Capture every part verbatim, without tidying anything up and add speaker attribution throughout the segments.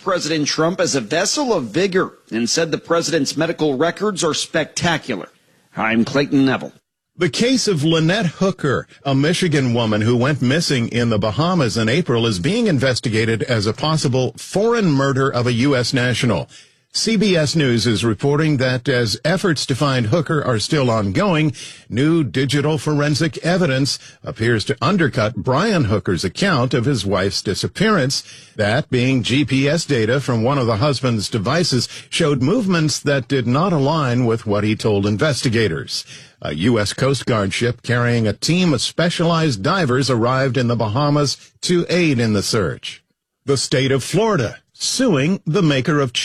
Speaker 1: President Trump as a vessel of vigor and said the president's medical records are spectacular. I'm Clayton Neville.
Speaker 2: The case of Lynette Hooker, a Michigan woman who went missing in the Bahamas in April, is being investigated as a possible foreign murder of a U S national. C B S News is reporting that as efforts to find Hooker are still ongoing, new digital forensic evidence appears to undercut Brian Hooker's account of his wife's disappearance. That being G P S data from one of the husband's devices showed movements that did not align with what he told investigators. A U S Coast Guard ship carrying a team of specialized divers arrived in the Bahamas to aid in the search. The state of Florida suing the maker of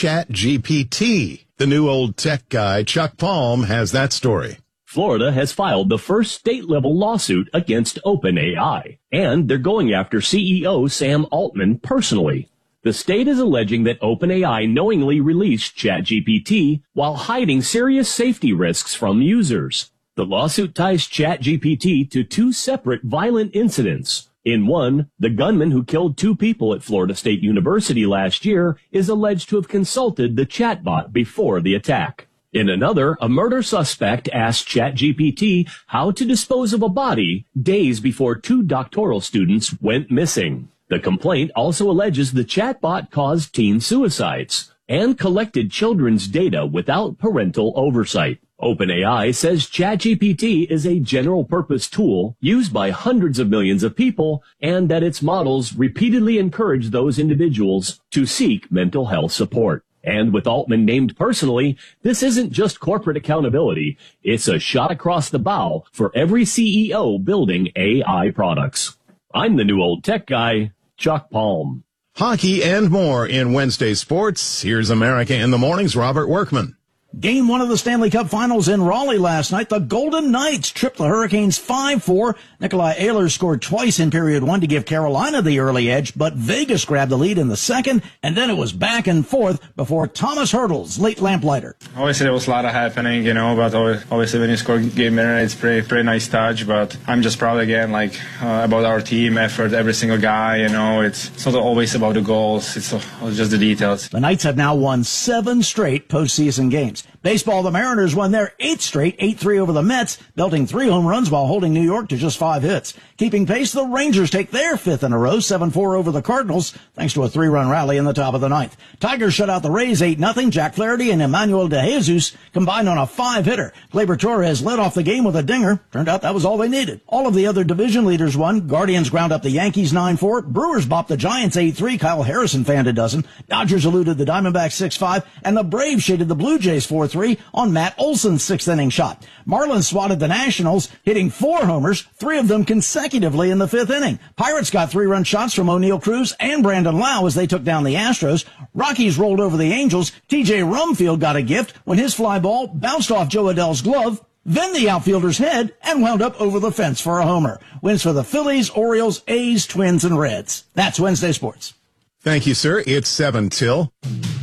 Speaker 2: ChatGPT. The new old tech guy, Chuck Palm, has that story.
Speaker 3: Florida has filed the first state-level lawsuit against OpenAI, and they're going after C E O Sam Altman personally. The state is alleging that OpenAI knowingly released ChatGPT while hiding serious safety risks from users. The lawsuit ties ChatGPT to two separate violent incidents. In one, the gunman who killed two people at Florida State University last year is alleged to have consulted the chatbot before the attack. In another, a murder suspect asked ChatGPT how to dispose of a body days before two doctoral students went missing. The complaint also alleges the chatbot caused teen suicides and collected children's data without parental oversight. OpenAI says ChatGPT is a general-purpose tool used by hundreds of millions of people and that its models repeatedly encourage those individuals to seek mental health support. And with Altman named personally, this isn't just corporate accountability. It's a shot across the bow for every C E O building A I products. I'm the new old tech guy, Chuck Palm.
Speaker 2: Hockey and more in Wednesday sports. Here's America in the Morning's Robert Workman.
Speaker 4: Game one of the Stanley Cup Finals in Raleigh last night. The Golden Knights tripped the Hurricanes five four. Nikolai Ehlers scored twice in period one to give Carolina the early edge, but Vegas grabbed the lead in the second, and then it was back and forth before Thomas Hertl's late lamplighter.
Speaker 5: Obviously, there was a lot of happening, you know, but obviously when you score game winner, it's pretty, pretty nice touch, but I'm just proud again, like, uh, about our team effort, every single guy, you know, it's, it's not always about the goals, it's just the details.
Speaker 4: The Knights have now won seven straight postseason games. Baseball, the Mariners won their eighth straight, eight three over the Mets, belting three home runs while holding New York to just five hits. Keeping pace, the Rangers take their fifth in a row, seven four over the Cardinals, thanks to a three-run rally in the top of the ninth. Tigers shut out the Rays eight nothing. Jack Flaherty and Emmanuel De Jesus combined on a five-hitter. Gleyber Torres led off the game with a dinger. Turned out that was all they needed. All of the other division leaders won. Guardians ground up the Yankees nine four. Brewers bopped the Giants eight three. Kyle Harrison fanned a dozen. Dodgers eluded the Diamondbacks six five. And the Braves shaded the Blue Jays four three on Matt Olson's sixth inning shot. Marlins swatted the Nationals, hitting four homers, three of them consecutively in the fifth inning. Pirates got three-run shots from O'Neal Cruz and Brandon Lau as they took down the Astros. Rockies rolled over the Angels. T J Rumfield got a gift when his fly ball bounced off Joe Adell's glove, then the outfielder's head, and wound up over the fence for a homer. Wins for the Phillies, Orioles, A's, Twins, and Reds. That's Wednesday Sports.
Speaker 2: Thank you, sir. It's seven till.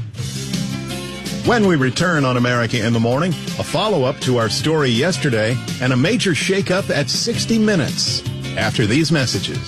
Speaker 2: When we return on America in the Morning, a follow-up to our story yesterday and a major shakeup at sixty minutes after these messages.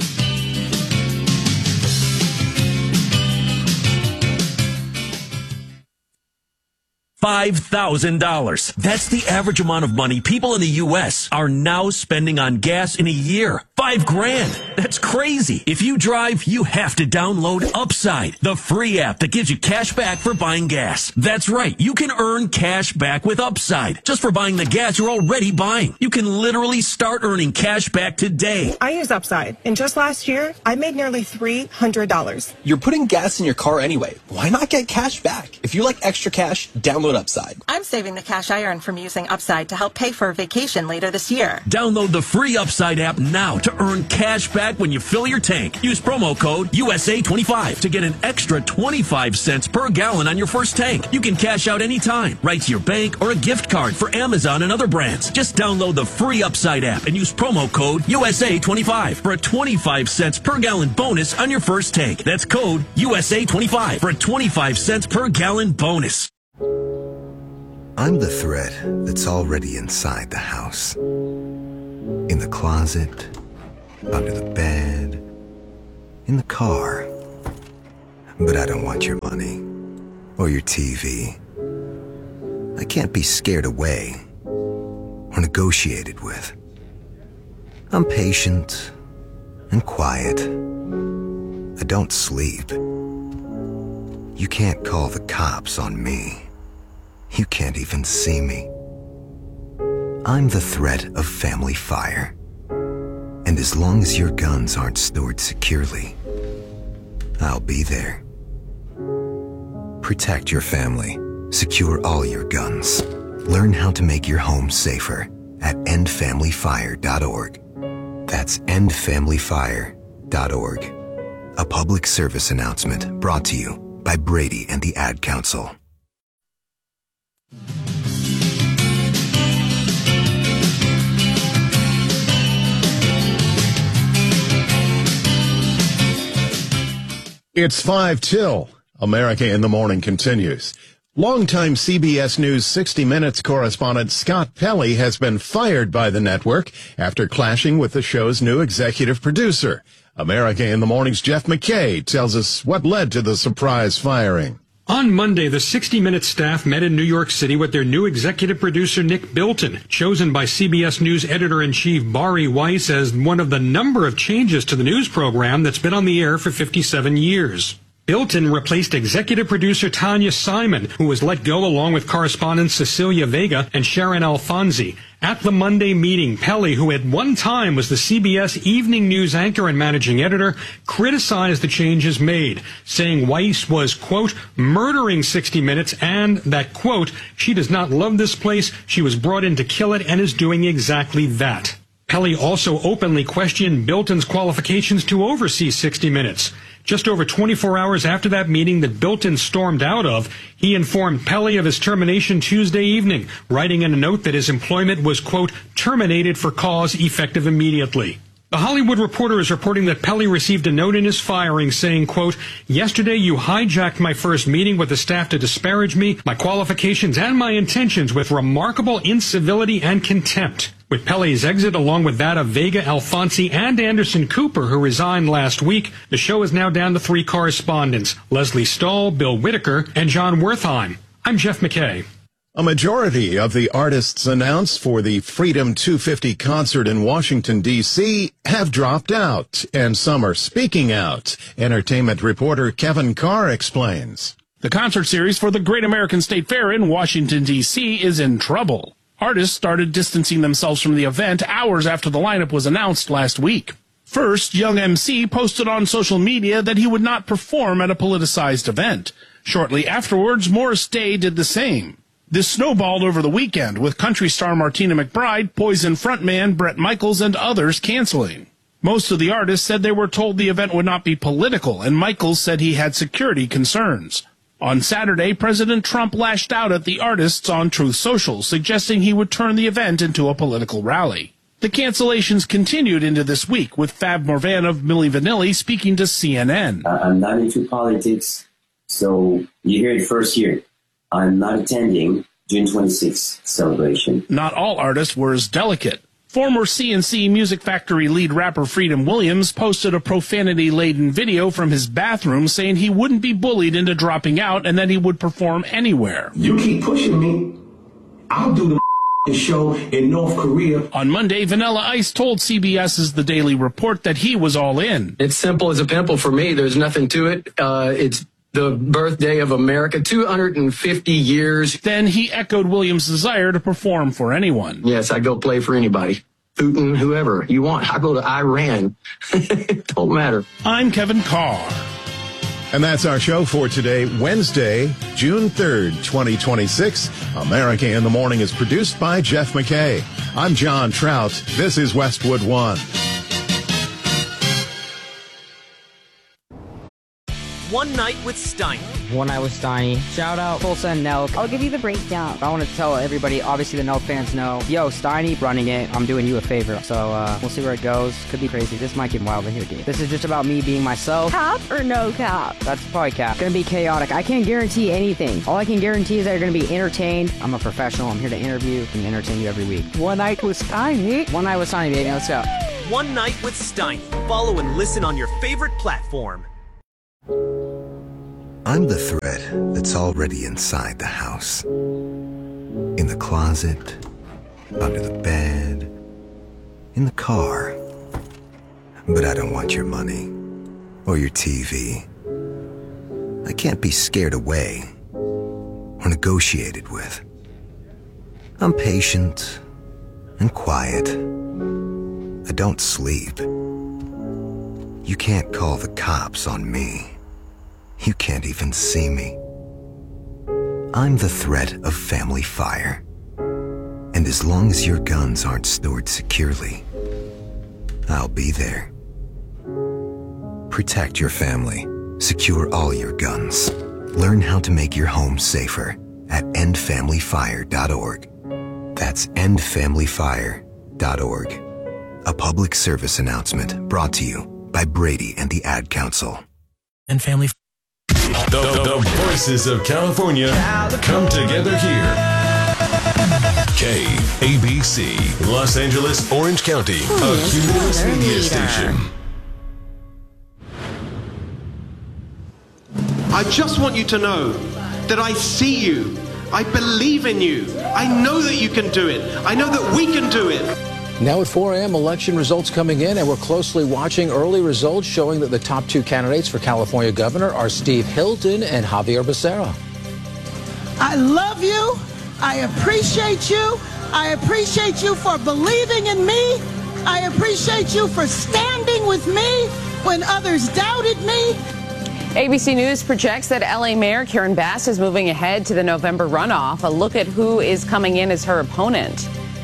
Speaker 6: five thousand dollars. That's the average amount of money people in the U S are now spending on gas in a year. Five grand. That's crazy. If you drive, you have to download Upside, the free app that gives you cash back for buying gas. That's right. You can earn cash back with Upside just for buying the gas you're already buying. You can literally start earning cash back today.
Speaker 7: I use Upside, and just last year, I made nearly three hundred dollars.
Speaker 8: You're putting gas in your car anyway. Why not get cash back? If you like extra cash, download Upside.
Speaker 7: I'm saving the cash I earn from using Upside to help pay for a vacation later this year.
Speaker 6: Download the free Upside app now to earn cash back when you fill your tank. Use promo code U S A twenty-five to get an extra twenty-five cents per gallon on your first tank. You can cash out anytime, right to your bank or a gift card for Amazon and other brands. Just download the free Upside app and use promo code U S A twenty-five for a twenty-five cents per gallon bonus on your first tank. That's code U S A twenty-five for a twenty-five cents per gallon bonus.
Speaker 9: I'm the thread that's already inside the house. In the closet, under the bed, in the car. But I don't want your money or your T V. I can't be scared away or negotiated with. I'm patient and quiet. I don't sleep. You can't call the cops on me. You can't even see me. I'm the threat of family fire. And as long as your guns aren't stored securely, I'll be there. Protect your family. Secure all your guns. Learn how to make your home safer at end family fire dot org. That's end family fire dot org. A public service announcement brought to you by Brady and the Ad Council.
Speaker 2: It's five till. America in the Morning continues. Longtime C B S News sixty minutes correspondent Scott Pelley has been fired by the network after clashing with the show's new executive producer. America in the Morning's Jeff McKay tells us what led to the surprise firing.
Speaker 10: On Monday, the sixty minutes staff met in New York City with their new executive producer, Nick Bilton, chosen by C B S News editor-in-chief Bari Weiss as one of the number of changes to the news program that's been on the air for fifty-seven years. Bilton replaced executive producer Tanya Simon, who was let go along with correspondents Cecilia Vega and Sharon Alfonsi. At the Monday meeting, Pelley, who at one time was the C B S Evening News anchor and managing editor, criticized the changes made, saying Weiss was, quote, murdering sixty minutes and that, quote, she does not love this place, she was brought in to kill it and is doing exactly that. Pelley also openly questioned Bilton's qualifications to oversee sixty minutes. Just over twenty-four hours after that meeting that Bilton stormed out of, he informed Pelley of his termination Tuesday evening, writing in a note that his employment was, quote, terminated for cause effective immediately. The Hollywood Reporter is reporting that Pelley received a note in his firing saying, quote, yesterday you hijacked my first meeting with the staff to disparage me, my qualifications, and my intentions with remarkable incivility and contempt. With Pelley's exit, along with that of Vega, Alfonsi, and Anderson Cooper, who resigned last week, the show is now down to three correspondents, Leslie Stahl, Bill Whitaker, and John Wertheim. I'm Jeff McKay.
Speaker 2: A majority of the artists announced for the Freedom two fifty concert in Washington, D C have dropped out, and some are speaking out. Entertainment reporter Kevin Carr explains.
Speaker 11: The concert series for the Great American State Fair in Washington, D C is in trouble. Artists started distancing themselves from the event hours after the lineup was announced last week. First, Young M C posted on social media that he would not perform at a politicized event. Shortly afterwards, Morris Day did the same. This snowballed over the weekend, with country star Martina McBride, Poison frontman Bret Michaels, and others canceling. Most of the artists said they were told the event would not be political, and Michaels said he had security concerns. On Saturday, President Trump lashed out at the artists on Truth Social, suggesting he would turn the event into a political rally. The cancellations continued into this week, with Fab Morvan of Milli Vanilli speaking to C N N.
Speaker 12: I'm not into politics, so you hear it first here. I'm not attending June twenty-sixth celebration.
Speaker 11: Not all artists were as delicate. Former C N C Music Factory lead rapper Freedom Williams posted a profanity-laden video from his bathroom saying he wouldn't be bullied into dropping out and that he would perform anywhere.
Speaker 13: You keep pushing me, I'll do the show in North Korea.
Speaker 11: On Monday, Vanilla Ice told CBS's The Daily Report that he was all in.
Speaker 14: It's simple as a pimple for me. There's nothing to it. Uh, it's the birthday of America, two hundred fifty years.
Speaker 11: Then he echoed Williams' desire to perform for anyone.
Speaker 14: Yes, I go play for anybody. Putin, whoever you want. I go to Iran. It don't matter.
Speaker 11: I'm Kevin Carr.
Speaker 2: And that's our show for today, Wednesday, June third, twenty twenty-six. America in the Morning is produced by Jeff McKay. I'm John Trout. This is Westwood One.
Speaker 15: One Night with Steiny.
Speaker 16: One Night with Steiny. Shout out Tulsa and Nelk.
Speaker 17: I'll give you the breakdown.
Speaker 16: I want to tell everybody, obviously the Nelk fans know, yo, Steiny running it, I'm doing you a favor. So uh, we'll see where it goes. Could be crazy. This might get wild in here, dude. This is just about me being myself.
Speaker 17: Cap or no cap?
Speaker 16: That's probably cap. Gonna be chaotic. I can't guarantee anything. All I can guarantee is that you're gonna be entertained. I'm a professional. I'm here to interview and entertain you every week.
Speaker 17: One Night with Steiny.
Speaker 16: One Night with Steiny, baby. Let's go.
Speaker 15: One Night with Steiny. Follow and listen on your favorite platform.
Speaker 9: I'm the threat that's already inside the house. In the closet, under the bed, in the car. But I don't want your money or your T V. I can't be scared away or negotiated with. I'm patient and quiet. I don't sleep. You can't call the cops on me. You can't even see me. I'm the threat of family fire. And as long as your guns aren't stored securely, I'll be there. Protect your family. Secure all your guns. Learn how to make your home safer at end family fire dot org. That's end family fire dot org. A public service announcement brought to you by Brady and the Ad Council.
Speaker 18: And family.
Speaker 19: The, the voices of California come together here. K A B C, Los Angeles, Orange County, a Cumulus Media station.
Speaker 20: I just want you to know that I see you. I believe in you. I know that you can do it. I know that we can do it.
Speaker 21: Now at four a.m., election results coming in, and we're closely watching early results showing that the top two candidates for California governor are Steve Hilton and Javier Becerra.
Speaker 22: I love you. I appreciate you. I appreciate you for believing in me. I appreciate you for standing with me when others doubted me.
Speaker 23: A B C News projects that L A Mayor Karen Bass is moving ahead to the November runoff. A look at who is coming in as her opponent.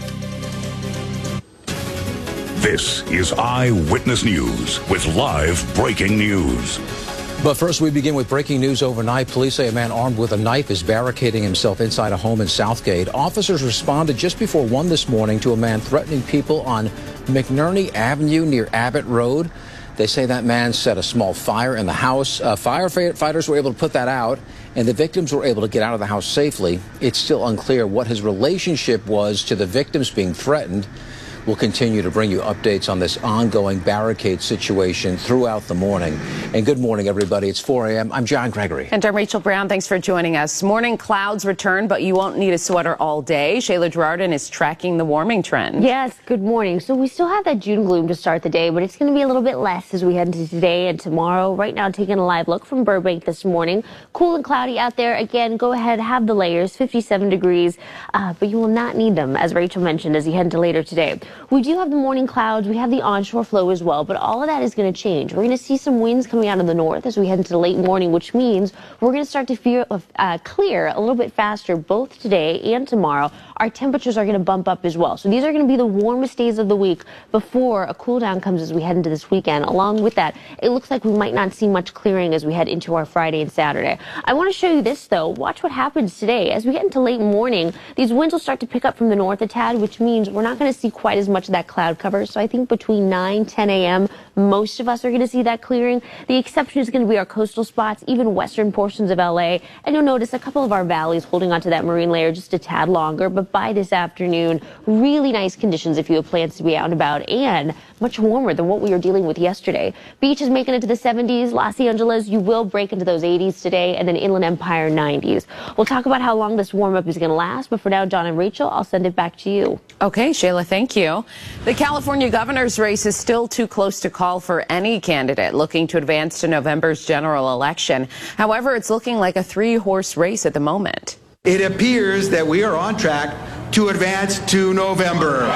Speaker 24: This is Eyewitness News with live breaking news.
Speaker 21: But first, we begin with breaking news overnight. Police say a man armed with a knife is barricading himself inside a home in Southgate. Officers responded just before one this morning to a man threatening people on McNerney Avenue near Abbott Road. They say that man set a small fire in the house. Uh, firefighters were able to put that out, and the victims were able to get out of the house safely. It's still unclear what his relationship was to the victims being threatened. We'll continue to bring you updates on this ongoing barricade situation throughout the morning. And good morning, everybody. It's four a.m. I'm John Gregory.
Speaker 23: And I'm Rachel Brown. Thanks for joining us. Morning clouds return, but you won't need a sweater all day. Shayla Gerardin is tracking the warming trend.
Speaker 25: Yes, good morning. So we still have that June gloom to start the day, but it's going to be a little bit less as we head into today and tomorrow. Right now, taking a live look from Burbank this morning. Cool and cloudy out there. Again, go ahead, have the layers, fifty-seven degrees, uh, but you will not need them, as Rachel mentioned, as you head into later today. We do have the morning clouds. We have the onshore flow as well, but all of that is going to change. We're going to see some winds coming out of the north as we head into the late morning, which means we're going to start to feel uh, clear a little bit faster both today and tomorrow. Our temperatures are going to bump up as well. So these are going to be the warmest days of the week before a cool down comes as we head into this weekend. Along with that, it looks like we might not see much clearing as we head into our Friday and Saturday. I want to show you this, though. Watch what happens today. As we get into late morning, these winds will start to pick up from the north a tad, which means we're not going to see quite as much of that cloud cover. So I think between nine, ten a.m., most of us are going to see that clearing. The exception is going to be our coastal spots, even western portions of L A. And you'll notice a couple of our valleys holding onto that marine layer just a tad longer. But by this afternoon, really nice conditions if you have plans to be out and about, and much warmer than what we were dealing with yesterday. Beach is making it to the seventies. Los Angeles, you will break into those eighties today, and then Inland Empire nineties. We'll talk about how long this warm-up is going to last, but for now, John and Rachel, I'll send it back to you.
Speaker 23: Okay, Shayla, thank you. The California governor's race is still too close to call for any candidate looking to advance to November's general election. However, it's looking like a three-horse race at the moment.
Speaker 26: It appears that we are on track to advance to November.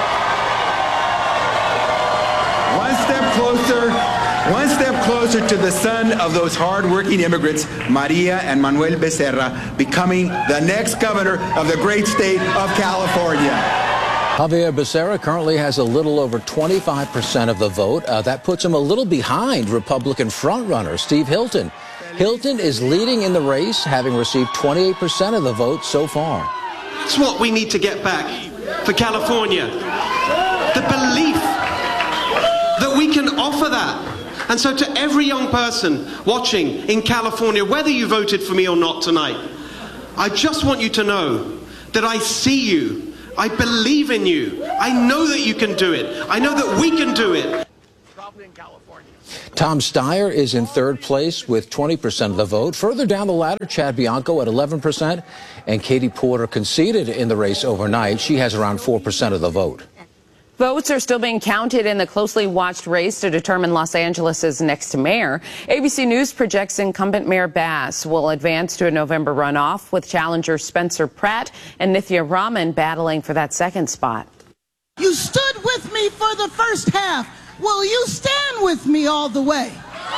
Speaker 26: One step closer, one step closer to the son of those hard-working immigrants, Maria and Manuel Becerra, becoming the next governor of the great state of California.
Speaker 21: Javier Becerra currently has a little over twenty-five percent of the vote. Uh, that puts him a little behind Republican frontrunner Steve Hilton. Hilton is leading in the race, having received twenty-eight percent of the vote so far.
Speaker 20: That's what we need to get back for California. The belief that we can offer that. And so to every young person watching in California, whether you voted for me or not tonight, I just want you to know that I see you. I believe in you. I know that you can do it. I know that we can do it.
Speaker 21: Tom Steyer is in third place with twenty percent of the vote. Further down the ladder, Chad Bianco at eleven percent. And Katie Porter conceded in the race overnight. She has around four percent of the vote.
Speaker 23: Votes are still being counted in the closely watched race to determine Los Angeles' next mayor. A B C News projects incumbent Mayor Bass will advance to a November runoff, with challenger Spencer Pratt and Nithya Raman battling for that second spot.
Speaker 22: You stood with me for the first half. Will you stand with me all the way?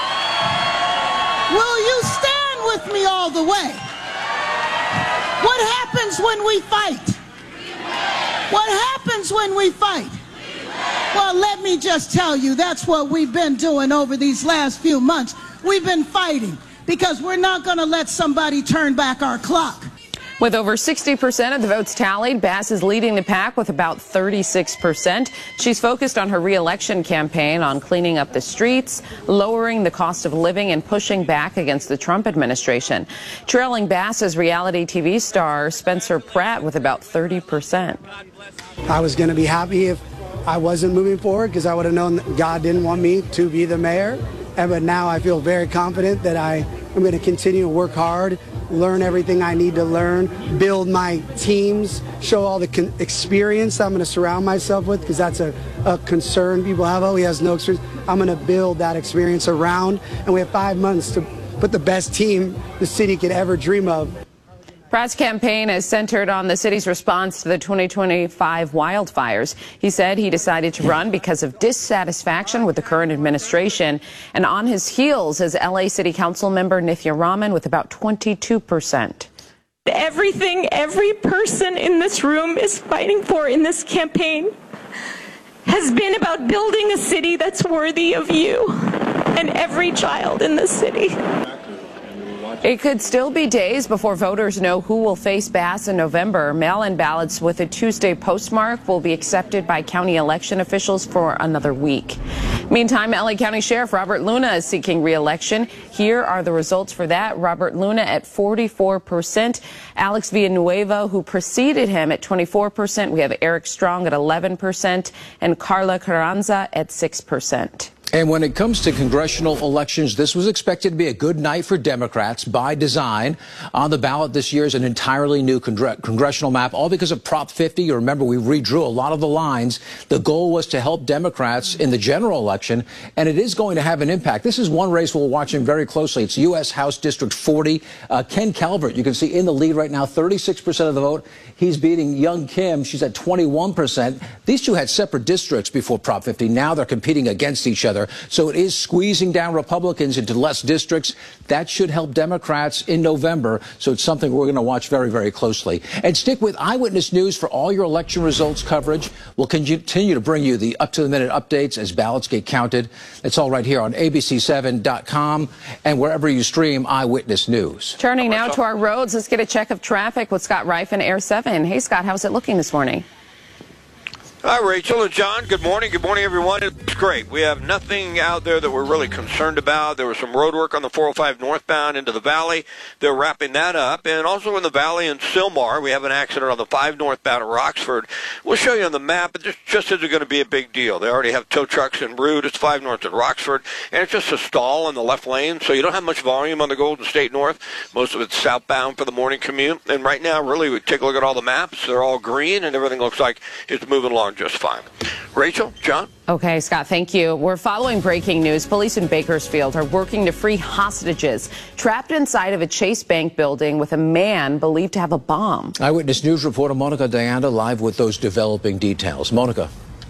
Speaker 22: Will you stand with me all the way? What happens when we fight? What happens when we fight? Well, let me just tell you, that's what we've been doing over these last few months. We've been fighting because we're not going to let somebody turn back our clock.
Speaker 23: With over sixty percent of the votes tallied, Bass is leading the pack with about thirty-six percent. She's focused on her re-election campaign on cleaning up the streets, lowering the cost of living, and pushing back against the Trump administration. Trailing Bass is reality T V star Spencer Pratt with about thirty percent.
Speaker 1: I was going to be happy if I wasn't moving forward, because I would have known that God didn't want me to be the mayor. And but now I feel very confident that I am going to continue to work hard, learn everything I need to learn, build my teams, show all the con- experience I'm going to surround myself with, because that's a, a concern people have. Oh, he has no experience. I'm going to build that experience around, and we have five months to put the best team the city could ever dream of.
Speaker 23: Pratt's campaign is centered on the city's response to the twenty twenty-five wildfires. He said he decided to run because of dissatisfaction with the current administration. And on his heels is L A City Council member Nithya Raman with about twenty-two percent.
Speaker 3: Everything every person in this room is fighting for in this campaign has been about building a city that's worthy of you and every child in this city.
Speaker 23: It could still be days before voters know who will face Bass in November. Mail-in ballots with a Tuesday postmark will be accepted by county election officials for another week. Meantime, L A County Sheriff Robert Luna is seeking re-election. Here are the results for that. Robert Luna at forty-four percent. Alex Villanueva, who preceded him, at twenty-four percent. We have Eric Strong at eleven percent and Carla Carranza at six percent.
Speaker 21: And when it comes to congressional elections, this was expected to be a good night for Democrats by design. On the ballot this year is an entirely new congr- congressional map, all because of Prop fifty. You remember we redrew a lot of the lines. The goal was to help Democrats in the general election, and it is going to have an impact. This is one race we're watching very closely. It's U S House District forty. Uh, Ken Calvert, you can see in the lead right now, thirty-six percent of the vote. He's beating Young Kim. She's at twenty-one percent. These two had separate districts before Prop fifty. Now they're competing against each other. So it is squeezing down Republicans into less districts. That should help Democrats in November. So it's something we're going to watch very, very closely. And stick with Eyewitness News for all your election results coverage. We'll continue to bring you the up-to-the-minute updates as ballots get counted. It's all right here on A B C seven dot com and wherever you stream Eyewitness News.
Speaker 23: Turning now to our roads, let's get a check of traffic with Scott Reif in Air seven. Hey, Scott, how's it looking this morning?
Speaker 4: Hi, Rachel and John. Good morning. Good morning, everyone. It's great. We have nothing out there that we're really concerned about. There was some road work on the four oh five northbound into the valley. They're wrapping that up. And also in the valley in Sylmar, we have an accident on the five northbound at Roxford. We'll show you on the map, but this just isn't going to be a big deal. They already have tow trucks en route. It's five north at Roxford. And it's just a stall in the left lane, so you don't have much volume on the Golden State North. Most of it's southbound for the morning commute. And right now, really, we take a look at all the maps. They're all green, and everything looks like it's moving along just fine. Rachel, John?
Speaker 23: Okay, Scott, thank you. We're following breaking news. Police in Bakersfield are working to free hostages trapped inside of a Chase Bank building with a man believed to have a bomb.
Speaker 21: Eyewitness News reporter Monica Dianda live with those developing details. Monica.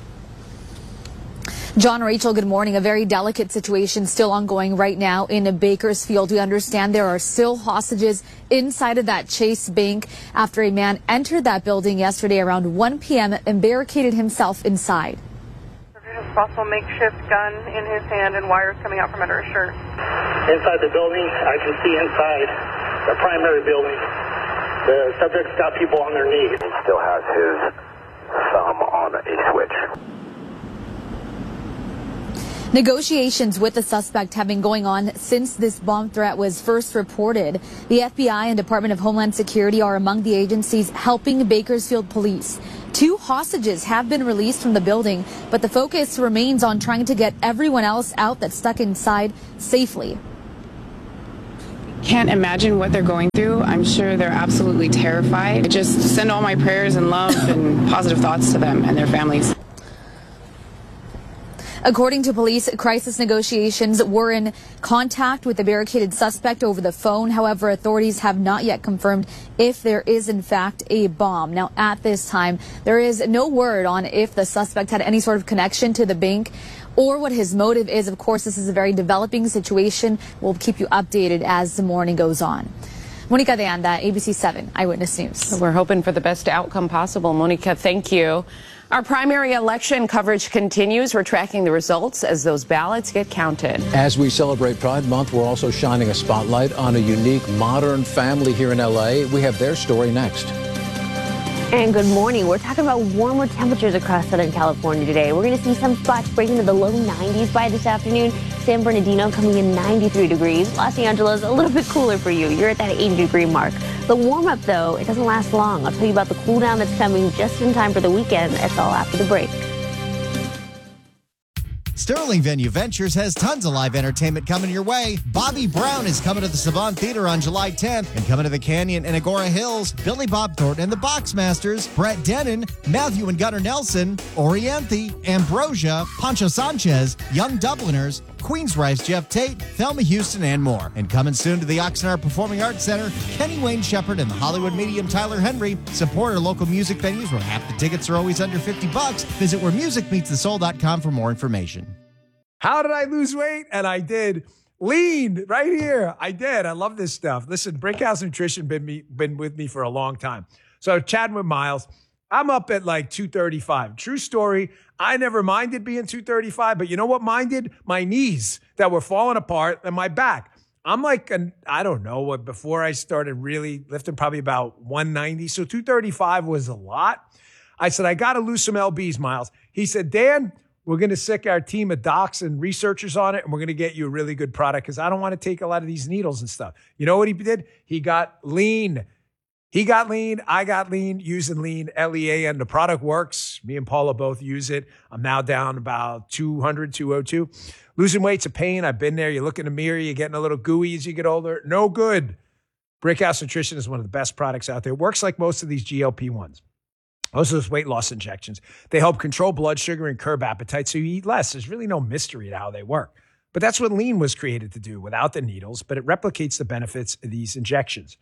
Speaker 5: John, Rachel, good morning. A very delicate situation still ongoing right now in Bakersfield. We understand there are still hostages inside of that Chase Bank after a man entered that building yesterday around one p.m. and barricaded himself inside.
Speaker 8: There's a possible makeshift gun in his hand and wires coming out from under his shirt.
Speaker 18: Inside the building, I can see inside the primary building. The subject's got people on their knees.
Speaker 27: He still has his thumb on a switch.
Speaker 5: Negotiations with the suspect have been going on since this bomb threat was first reported. The F B I and Department of Homeland Security are among the agencies helping Bakersfield police. Two hostages have been released from the building, but the focus remains on trying to get everyone else out that's stuck inside safely.
Speaker 6: Can't imagine what they're going through. I'm sure they're absolutely terrified. I just send all my prayers and love and positive thoughts to them and their families.
Speaker 5: According to police, crisis negotiations were in contact with the barricaded suspect over the phone. However, authorities have not yet confirmed if there is in fact a bomb. Now, at this time, there is no word on if the suspect had any sort of connection to the bank or what his motive is. Of course, this is a very developing situation. We'll keep you updated as the morning goes on. Monica de Anda, A B C seven Eyewitness News.
Speaker 23: We're hoping for the best outcome possible. Monica, thank you. Our primary election coverage continues. We're tracking the results as those ballots get counted.
Speaker 21: As we celebrate Pride Month, we're also shining a spotlight on a unique modern family here in L A. We have their story next.
Speaker 25: And good morning. We're talking about warmer temperatures across Southern California today. We're going to see some spots breaking into the low nineties by this afternoon. San Bernardino coming in ninety-three degrees. Los Angeles a little bit cooler for you. You're at that eighty degree mark. The warm up, though, it doesn't last long. I'll tell you about the cool down that's coming just in time for the weekend. That's all after the break.
Speaker 7: Sterling Venue Ventures has tons of live entertainment coming your way. Bobby Brown is coming to the Savant Theater on July tenth, and coming to the Canyon and Agora Hills, Billy Bob Thornton and the Boxmasters, Brett Dennen, Matthew and Gunnar Nelson, Oriente, Ambrosia, Pancho Sanchez, Young Dubliners, Queensryche Jeff Tate, Thelma Houston, and more. And coming soon to the Oxnard Performing Arts Center, Kenny Wayne Shepherd and the Hollywood medium Tyler Henry. Support our local music venues where half the tickets are always under fifty bucks. Visit where music meets the soul dot com for more information.
Speaker 10: How did I lose weight? And I did. Lean right here. I did. I love this stuff. Listen, Brickhouse Nutrition been me been with me for a long time. So chatting with Miles, I'm up at like two thirty-five. True story. I never minded being two thirty-five, but you know what minded? My knees that were falling apart and my back. I'm like, an, I don't know what, before I started really lifting, probably about one ninety. So two thirty-five was a lot. I said, I got to lose some L Bs, Miles. He said, Dan, we're going to sick our team of docs and researchers on it, and we're going to get you a really good product because I don't want to take a lot of these needles and stuff. You know what he did? He got lean. He got lean. I got lean using lean, L E A N. The product works. Me and Paula both use it. I'm now down about two hundred, two oh two. Losing weight's a pain. I've been there. You look in the mirror. You're getting a little gooey as you get older. No good. Brickhouse Nutrition is one of the best products out there. It works like most of these G L P ones. Most of those weight loss injections. They help control blood sugar and curb appetite so you eat less. There's really no mystery to how they work. But that's what lean was created to do without the needles, but it replicates the benefits of these injections.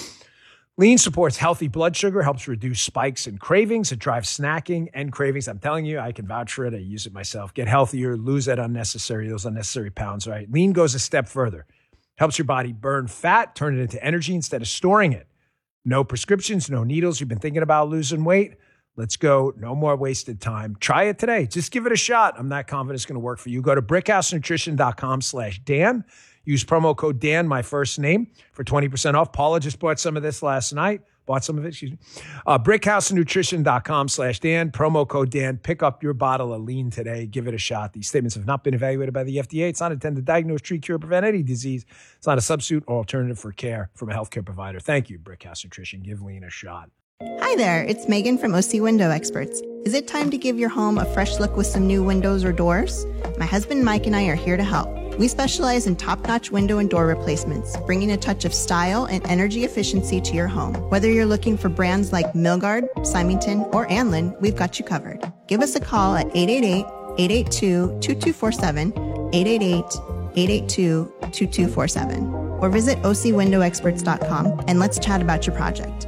Speaker 10: Lean supports healthy blood sugar, helps reduce spikes and cravings. It drives snacking and cravings. I'm telling you, I can vouch for it. I use it myself. Get healthier, lose that unnecessary, those unnecessary pounds, right? Lean goes a step further. Helps your body burn fat, turn it into energy instead of storing it. No prescriptions, no needles. You've been thinking about losing weight? Let's go. No more wasted time. Try it today. Just give it a shot. I'm not confident it's going to work for you. Go to brickhousenutrition.com slash Dan. Use promo code Dan, my first name, for twenty percent off. Paula just bought some of this last night. Bought some of it, excuse me. Uh, brickhousenutrition.com slash Dan. Promo code Dan. Pick up your bottle of lean today. Give it a shot. These statements have not been evaluated by the F D A. It's not intended to diagnose, treat, cure, prevent any disease. It's not a substitute or alternative for care from a healthcare provider. Thank you, Brickhouse Nutrition. Give lean a shot.
Speaker 11: Hi there, it's Megan from O C Window Experts. Is it time to give your home a fresh look with some new windows or doors? My husband Mike and I are here to help. We specialize in top-notch window and door replacements, bringing a touch of style and energy efficiency to your home. Whether you're looking for brands like Milgard, Symington, or Anlin, we've got you covered. Give us a call at eight eight eight, eight eight two, two two four seven, eight eight eight, eight eight two, two two four seven, or visit O C window experts dot com and let's chat about your project.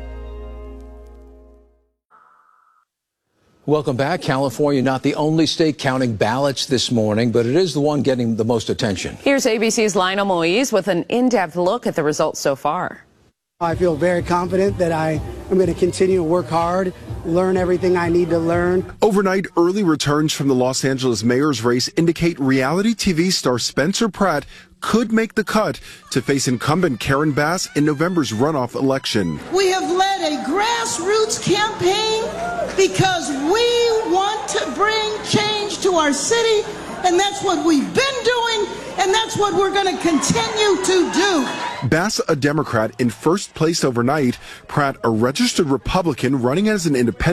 Speaker 21: Welcome back. California, not the only state counting ballots this morning, but it is the one getting the most attention.
Speaker 23: Here's A B C's Lionel Moise with an in-depth look at the results so far.
Speaker 1: I feel very confident that I am going to continue to work hard, learn everything I need to learn.
Speaker 12: Overnight, early returns from the Los Angeles mayor's race indicate reality T V star Spencer Pratt could make the cut to face incumbent Karen Bass in November's runoff election.
Speaker 22: We have led a grassroots campaign because we want to bring change to our city, and that's what we've been doing, and that's what we're going to continue to do.
Speaker 12: Bass, a Democrat, in first place overnight. Pratt, a registered Republican running as an independent,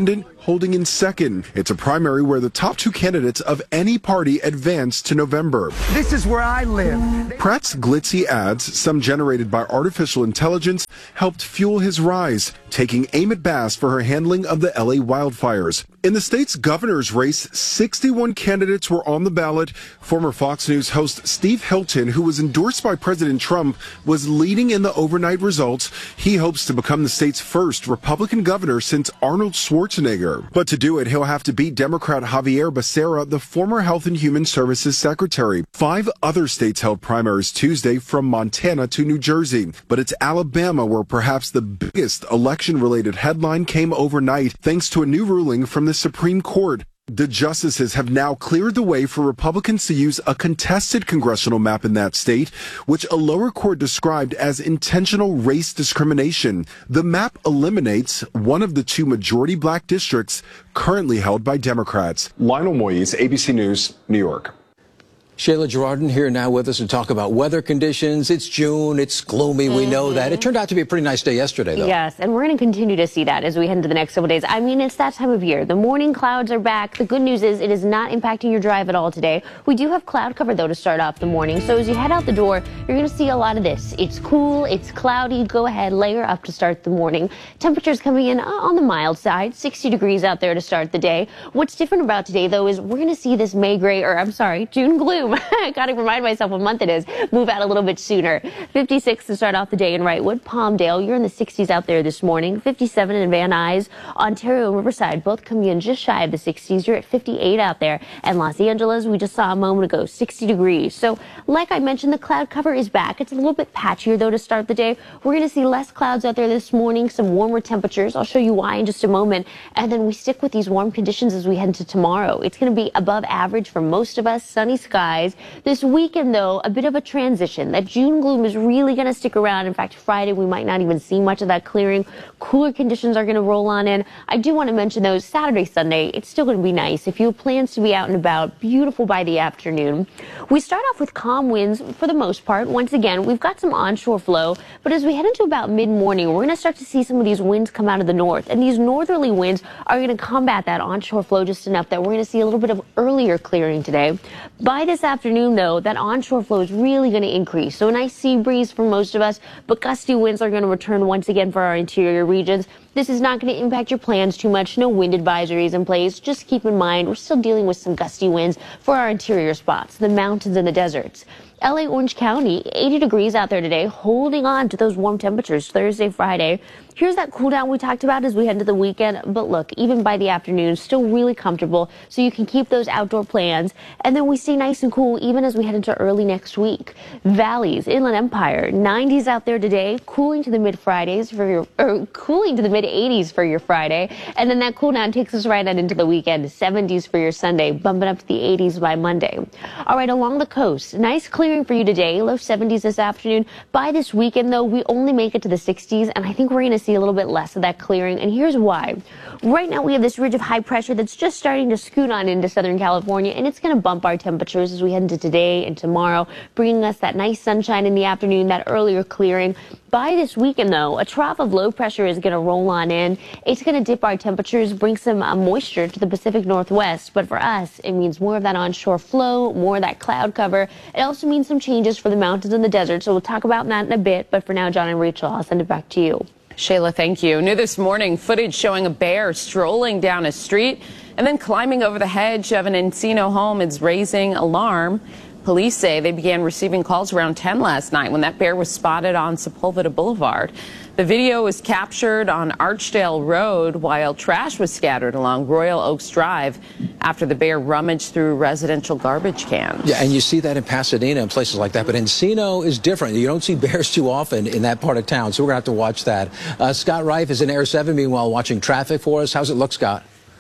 Speaker 12: holding in second. It's a primary where the top two candidates of any party advance to November.
Speaker 2: This is where I live.
Speaker 12: Pratt's glitzy ads, some generated by artificial intelligence, helped fuel his rise, taking aim at Bass for her handling of the L A wildfires. In the state's governor's race, sixty-one candidates were on the ballot. Former Fox News host Steve Hilton, who was endorsed by President Trump, was leading in the overnight results. He hopes to become the state's first Republican governor since Arnold Schwarzenegger. But to do it, he'll have to beat Democrat Javier Becerra, the former Health and Human Services Secretary. Five other states held primaries Tuesday, from Montana to New Jersey. But it's Alabama where perhaps the biggest election-related headline came overnight, thanks to a new ruling from the Supreme Court. The justices have now cleared the way for Republicans to use a contested congressional map in that state, which a lower court described as intentional race discrimination. The map eliminates one of the two majority black districts currently held by Democrats.
Speaker 9: Lionel Moyes, A B C News, New York.
Speaker 21: Shayla Girardin here now with us to talk about weather conditions. It's June. It's gloomy. We know that. It turned out to be a pretty nice day yesterday, though.
Speaker 25: Yes, and we're going to continue to see that as we head into the next several days. I mean, it's that time of year. The morning clouds are back. The good news is it is not impacting your drive at all today. We do have cloud cover, though, to start off the morning. So as you head out the door, you're going to see a lot of this. It's cool. It's cloudy. Go ahead, layer up to start the morning. Temperatures coming in on the mild side, sixty degrees out there to start the day. What's different about today, though, is we're going to see this May gray, or I'm sorry, June gloom. I got to remind myself what month it is. Move out a little bit sooner. fifty-six to start off the day in Wrightwood. Palmdale, you're in the sixties out there this morning. fifty-seven in Van Nuys. Ontario and Riverside both coming in just shy of the sixties. You're at fifty-eight out there. And Los Angeles, we just saw a moment ago, sixty degrees. So like I mentioned, the cloud cover is back. It's a little bit patchier, though, to start the day. We're going to see less clouds out there this morning, some warmer temperatures. I'll show you why in just a moment. And then we stick with these warm conditions as we head into tomorrow. It's going to be above average for most of us, sunny skies. This weekend, though, a bit of a transition. That June gloom is really going to stick around. In fact, Friday, we might not even see much of that clearing. Cooler conditions are going to roll on in. I do want to mention, though, Saturday, Sunday, it's still going to be nice. If you have plans to be out and about, beautiful by the afternoon. We start off with calm winds for the most part. Once again, we've got some onshore flow, but as we head into about mid-morning, we're going to start to see some of these winds come out of the north, and these northerly winds are going to combat that onshore flow just enough that we're going to see a little bit of earlier clearing today. By this afternoon, though, that onshore flow is really going to increase. So a nice sea breeze for most of us, but gusty winds are going to return once again for our interior regions. This is not going to impact your plans too much. No wind advisories in place. Just keep in mind, we're still dealing with some gusty winds for our interior spots, the mountains and the deserts. L A, Orange County, eighty degrees out there today, holding on to those warm temperatures Thursday, Friday. Here's that cool down we talked about as we head into the weekend. But look, even by the afternoon, still really comfortable, so you can keep those outdoor plans. And then we stay nice and cool even as we head into early next week. Valleys, Inland Empire, nineties out there today, cooling to the mid-Fridays for your, or cooling to the mid-eighties for your Friday. And then that cool down takes us right on into the weekend, seventies for your Sunday, bumping up to the eighties by Monday. All right, along the coast, nice clearing for you today, low seventies this afternoon. By this weekend, though, we only make it to the sixties, and I think we're going to see a little bit less of that clearing, and here's why. Right now, we have this ridge of high pressure that's just starting to scoot on into Southern California, and it's going to bump our temperatures as we head into today and tomorrow, bringing us that nice sunshine in the afternoon, that earlier clearing. By this weekend, though, a trough of low pressure is going to roll on in. It's going to dip our temperatures, bring some uh, moisture to the Pacific Northwest, but for us, it means more of that onshore flow, more of that cloud cover. It also means some changes for the mountains and the desert, so we'll talk about that in a bit, but for now, John and Rachel, I'll send it back to you.
Speaker 23: Shayla, thank you. New this morning, footage showing a bear strolling down a street and then climbing over the hedge of an Encino home is raising alarm. Police say they began receiving calls around ten last night when that bear was spotted on Sepulveda Boulevard. The video was captured on Archdale Road while trash was scattered along Royal Oaks Drive after the bear rummaged through residential garbage cans.
Speaker 21: Yeah, and you see that in Pasadena and places like that. But Encino is different. You don't see bears too often in that part of town, so we're going to have to watch that. Uh, Scott Reif is in Air seven, meanwhile, watching traffic for us. How's it look, Scott?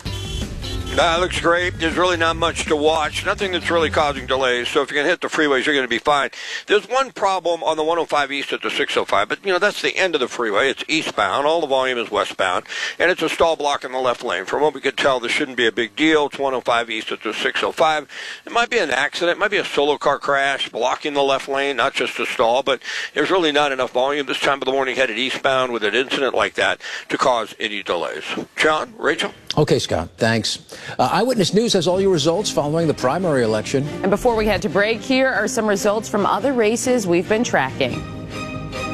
Speaker 4: Uh, it looks great. There's really not much to watch. Nothing that's really causing delays. So if you can hit the freeways, you're going to be fine. There's one problem on the one oh five east at the six oh five, but, you know, that's the end of the freeway. It's eastbound. All the volume is westbound, and it's a stall block in the left lane. From what we could tell, this shouldn't be a big deal. It's one oh five east at the six oh five. It might be an accident. It might be a solo car crash blocking the left lane, not just a stall, but there's really not enough volume this time of the morning headed eastbound with an incident like that to cause any delays. John, Rachel?
Speaker 21: Okay, Scott, thanks. Uh, Eyewitness News has all your results following the primary election.
Speaker 23: And before we head to break, here are some results from other races we've been tracking.